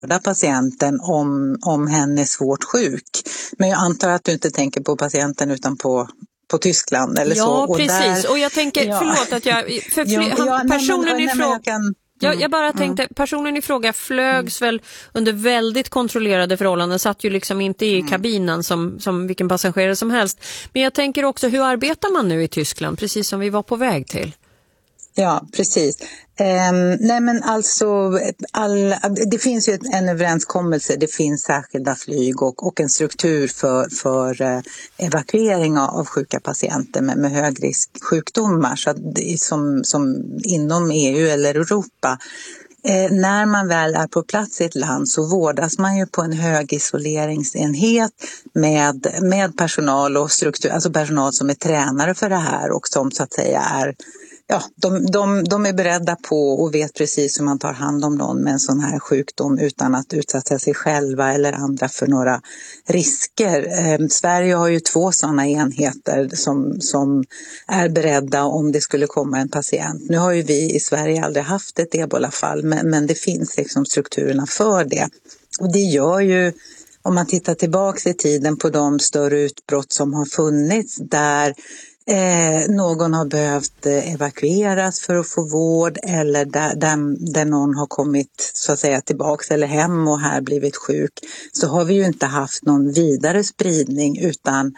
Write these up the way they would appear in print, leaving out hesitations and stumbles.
patienten om hen är svårt sjuk. Men jag antar att du inte tänker på patienten utan på Tyskland eller så. Ja, precis. Och jag tänker, förlåt att jag... Personen i fråga... Jag bara tänkte, personen i fråga flögs väl under väldigt kontrollerade förhållanden, satt ju liksom inte i kabinen som vilken passagerare som helst. Men jag tänker också, hur arbetar man nu i Tyskland, precis som vi var på väg till? Ja, precis. Nej men alltså, det finns ju en överenskommelse, det finns särskilda flyg och en struktur för evakuering av sjuka patienter med högrisksjukdomar så att det är som inom EU eller Europa. När man väl är på plats i ett land så vårdas man ju på en hög isoleringsenhet med personal och struktur, alltså personal som är tränare för det här och som så att säga är... Ja, de är beredda på och vet precis hur man tar hand om någon med en sån här sjukdom utan att utsätta sig själva eller andra för några risker. Sverige har ju 2 sådana enheter som är beredda om det skulle komma en patient. Nu har ju vi i Sverige aldrig haft ett ebolafall, men det finns liksom strukturerna för det. Och det gör ju, om man tittar tillbaka i tiden på de större utbrott som har funnits där någon har behövt evakueras för att få vård eller där någon har kommit så att säga tillbaks eller hem och här blivit sjuk, så har vi ju inte haft någon vidare spridning utan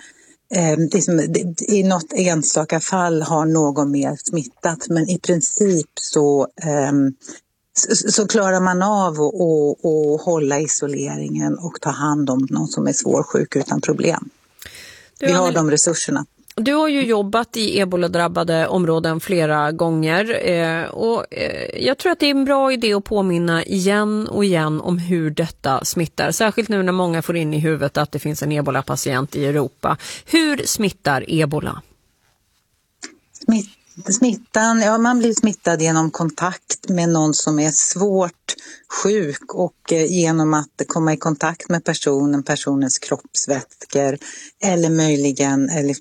i något enstaka fall har någon mer smittat, men i princip så klarar man av att hålla isoleringen och ta hand om någon som är svårsjuk utan problem. Vi har de resurserna. Du har ju jobbat i ebola-drabbade områden flera gånger och jag tror att det är en bra idé att påminna igen och igen om hur detta smittar. Särskilt nu när många får in i huvudet att det finns en ebola-patient i Europa. Hur smittar ebola? Smittan, ja, man blir smittad genom kontakt med någon som är svårt sjuk och genom att komma i kontakt med personens kroppsvätskor eller möjligen